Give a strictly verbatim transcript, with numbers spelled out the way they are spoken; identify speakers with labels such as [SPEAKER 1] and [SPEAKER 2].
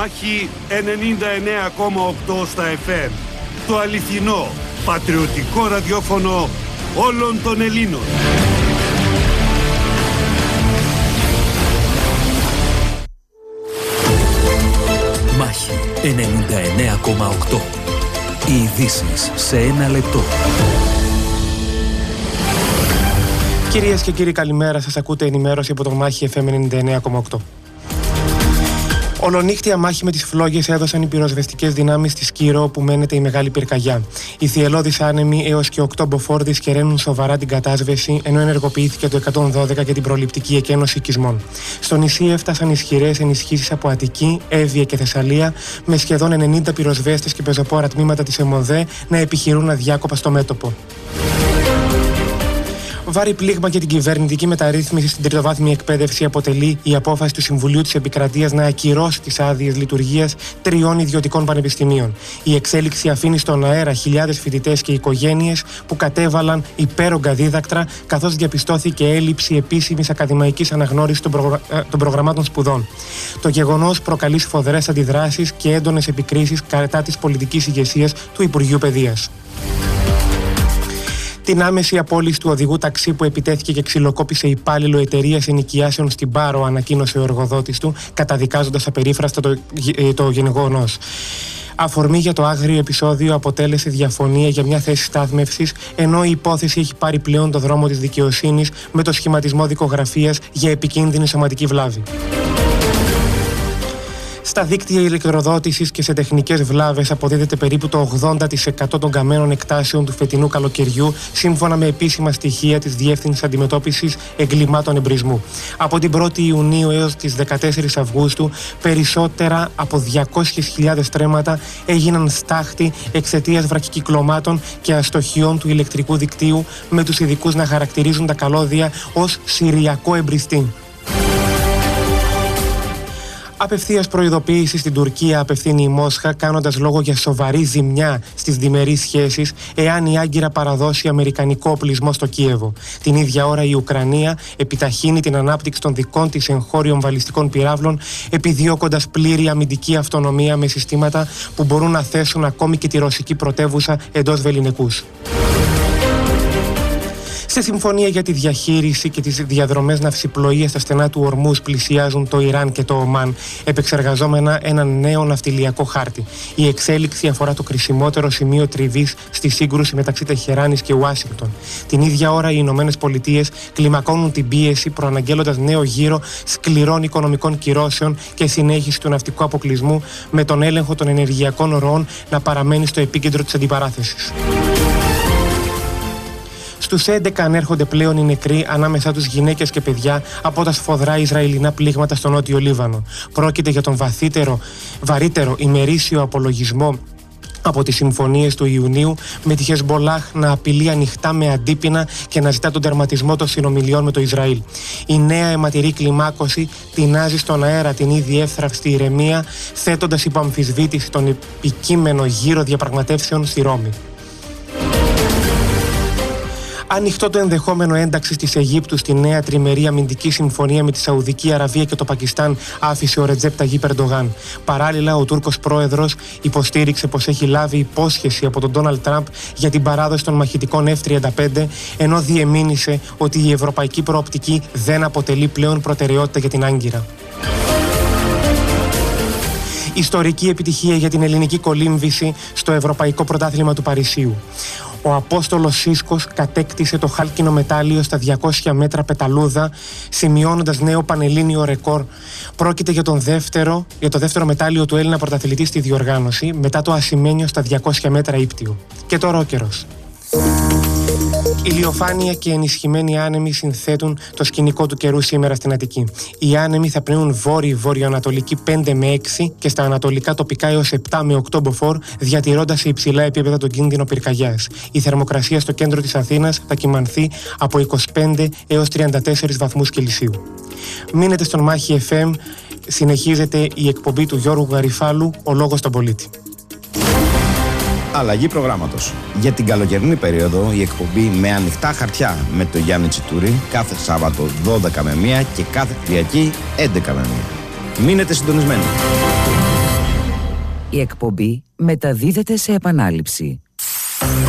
[SPEAKER 1] Μάχη ενενήντα εννέα κόμμα οκτώ στα εφ εμ. Το αληθινό, πατριωτικό ραδιόφωνο όλων των Ελλήνων.
[SPEAKER 2] Μάχη ενενήντα εννέα κόμμα οκτώ. Οι ειδήσεις σε ένα λεπτό.
[SPEAKER 3] Κυρίες και κύριοι, καλημέρα. Σας ακούτε ενημέρωση από το Μάχη εφ εμ ενενήντα εννέα κόμμα οκτώ. Ολονύχτια μάχη με τις φλόγες έδωσαν οι πυροσβεστικές δυνάμεις στη Σκύρο, όπου μένεται η μεγάλη πυρκαγιά. Οι θυελλώδεις άνεμοι έως και οκτώ μποφόρ δυσκεραίνουν σοβαρά την κατάσβεση, ενώ ενεργοποιήθηκε το εκατόν δώδεκα για την προληπτική εκένωση οικισμών. Στο νησί έφτασαν ισχυρές ενισχύσεις από Αττική, Εύβοια και Θεσσαλία, με σχεδόν ενενήντα πυροσβέστες και πεζοπόρα τμήματα της ΕΜΟΔΕ να επιχειρούν αδιάκοπα στο μέτωπο. Βάρη πλήγμα για την κυβερνητική μεταρρύθμιση στην τριτοβάθμια εκπαίδευση αποτελεί η απόφαση του Συμβουλίου της Επικρατείας να ακυρώσει τις άδειες λειτουργίας τριών ιδιωτικών πανεπιστημίων. Η εξέλιξη αφήνει στον αέρα χιλιάδες φοιτητές και οικογένειες που κατέβαλαν υπέρογκα δίδακτρα, καθώς διαπιστώθηκε έλλειψη επίσημης ακαδημαϊκής αναγνώρισης των, προγρα... των προγραμμάτων σπουδών. Το γεγονός προκαλεί σφοδρές αντιδράσεις και έντονες επικρίσεις κατά της πολιτικής ηγεσίας του Υπουργείου Παιδείας. Την άμεση απόλυση του οδηγού ταξί που επιτέθηκε και ξυλοκόπησε υπάλληλο εταιρείας ενοικιάσεων στην Πάρο, ανακοίνωσε ο εργοδότης του, καταδικάζοντας απερίφραστα το, το γεγονός. Αφορμή για το άγριο επεισόδιο αποτέλεσε διαφωνία για μια θέση στάθμευσης, ενώ η υπόθεση έχει πάρει πλέον το δρόμο της δικαιοσύνης με το σχηματισμό δικογραφίας για επικίνδυνη σωματική βλάβη. Στα δίκτυα ηλεκτροδότησης και σε τεχνικές βλάβες αποδίδεται περίπου το ογδόντα τοις εκατό των καμένων εκτάσεων του φετινού καλοκαιριού, σύμφωνα με επίσημα στοιχεία της Διεύθυνσης Αντιμετώπισης Εγκλημάτων Εμπρισμού. Από την πρώτη Ιουνίου έως τις δεκατέσσερις Αυγούστου, περισσότερα από διακόσιες χιλιάδες τρέματα έγιναν στάχτη εξαιτίας βραχικυκλωμάτων και αστοχιών του ηλεκτρικού δικτύου, με τους ειδικούς να χαρακτηρίζουν τα καλώδια ως συριακό εμπριστή. Απευθείας προειδοποίηση στην Τουρκία απευθύνει η Μόσχα, κάνοντας λόγο για σοβαρή ζημιά στις διμερείς σχέσεις εάν η Άγκυρα παραδώσει αμερικανικό οπλισμό στο Κίεβο. Την ίδια ώρα η Ουκρανία επιταχύνει την ανάπτυξη των δικών της εγχώριων βαλιστικών πυράβλων, επιδιώκοντας πλήρη αμυντική αυτονομία με συστήματα που μπορούν να θέσουν ακόμη και τη ρωσική πρωτεύουσα εντός βεληνικούς. Σε συμφωνία για τη διαχείριση και τις διαδρομές ναυσιπλοείας στα στενά του Ορμούς πλησιάζουν το Ιράν και το Ομάν, επεξεργαζόμενα έναν νέο ναυτιλιακό χάρτη. Η εξέλιξη αφορά το κρισιμότερο σημείο τριβής στη σύγκρουση μεταξύ Τεχεράνης και Ουάσιγκτον. Την ίδια ώρα οι Ηνωμένες Πολιτείες κλιμακώνουν την πίεση, προαναγγέλλοντας νέο γύρο σκληρών οικονομικών κυρώσεων και συνέχιση του ναυτικού αποκλεισμού, με τον έλεγχο των ενεργειακών ροών να παραμένει στο επίκεντρο της αντιπαράθεσης. Στους έντεκα ανέρχονται πλέον οι νεκροί, ανάμεσά τους γυναίκες και παιδιά, από τα σφοδρά Ισραηλινά πλήγματα στο Νότιο Λίβανο. Πρόκειται για τον βαθύτερο, βαρύτερο ημερήσιο απολογισμό από τις συμφωνίες του Ιουνίου, με τη Χεσμπολάχ να απειλεί ανοιχτά με αντίπεινα και να ζητά τον τερματισμό των συνομιλιών με το Ισραήλ. Η νέα αιματηρή κλιμάκωση τεινάζει στον αέρα την ήδη εύθραυστη ηρεμία, θέτοντας υπό αμφισβήτηση τον επικείμενο γύρο διαπραγματεύσεων στη Ρώμη. Ανοιχτό το ενδεχόμενο ένταξης της Αιγύπτου στη νέα τριμερή αμυντική συμφωνία με τη Σαουδική Αραβία και το Πακιστάν, άφησε ο Ρετζέπ Ταγίπ Ερντογάν. Παράλληλα, ο Τούρκος πρόεδρος υποστήριξε πως έχει λάβει υπόσχεση από τον Ντόναλντ Τραμπ για την παράδοση των μαχητικών εφ τριάντα πέντε, ενώ διεμήνυσε ότι η ευρωπαϊκή προοπτική δεν αποτελεί πλέον προτεραιότητα για την Άγκυρα. Ιστορική επιτυχία για την ελληνική κολύμβηση στο Ευρωπαϊκό Πρωτάθλημα του Παρισίου. Ο Απόστολος Σίσκος κατέκτησε το χάλκινο μετάλλιο στα διακόσια μέτρα πεταλούδα, σημειώνοντας νέο πανελλήνιο ρεκόρ. Πρόκειται για, τον δεύτερο, για το δεύτερο μετάλλιο του Έλληνα πρωταθλητή στη διοργάνωση, μετά το ασημένιο στα διακόσια μέτρα ύπτιο. Και τώρα ο καιρός. Ηλιοφάνεια και ενισχυμένοι άνεμοι συνθέτουν το σκηνικό του καιρού σήμερα στην Αττική. Οι άνεμοι θα πνέουν βόρειο-βορειοανατολική πέντε με έξι και στα ανατολικά τοπικά έως επτά με οκτώ μποφόρ, διατηρώντας σε υψηλά επίπεδα τον κίνδυνο πυρκαγιάς. Η θερμοκρασία στο κέντρο της Αθήνας θα κυμανθεί από είκοσι πέντε έως τριάντα τέσσερις βαθμούς Κελσίου. Μείνετε στον Μάχη εφ εμ, συνεχίζεται η εκπομπή του Γιώργου Γαριφάλου, ο λόγος στον πολίτη.
[SPEAKER 4] Αλλαγή προγράμματος. Για την καλοκαιρινή περίοδο η εκπομπή με ανοιχτά χαρτιά με το Γιάννη Τσιτούρη κάθε Σάββατο δώδεκα με μία και κάθε Κυριακή έντεκα με μία. Μείνετε συντονισμένοι.
[SPEAKER 5] Η εκπομπή μεταδίδεται σε επανάληψη.